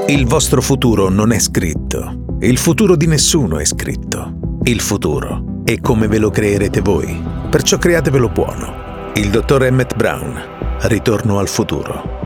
Il vostro futuro non è scritto. Il futuro di nessuno è scritto. Il futuro è come ve lo creerete voi. Perciò createvelo buono. Il dottor Emmett Brown. Ritorno al futuro.